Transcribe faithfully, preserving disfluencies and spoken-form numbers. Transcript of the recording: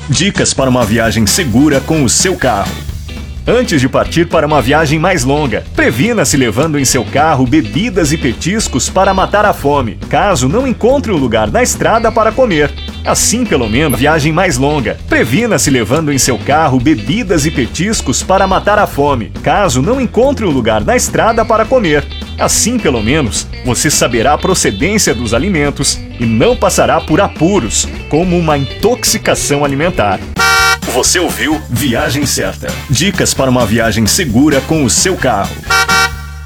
Dicas para uma viagem segura com o seu carro. Antes de partir para uma viagem mais longa, previna-se levando em seu carro bebidas e petiscos para matar a fome, caso não encontre um lugar na estrada para comer. Assim, pelo menos, viagem mais longa. Previna-se levando em seu carro bebidas e petiscos para matar a fome, caso não encontre um lugar na estrada para comer. Assim, pelo menos, você saberá a procedência dos alimentos e não passará por apuros, como uma intoxicação alimentar. Você ouviu Viagem Certa. Dicas para uma viagem segura com o seu carro.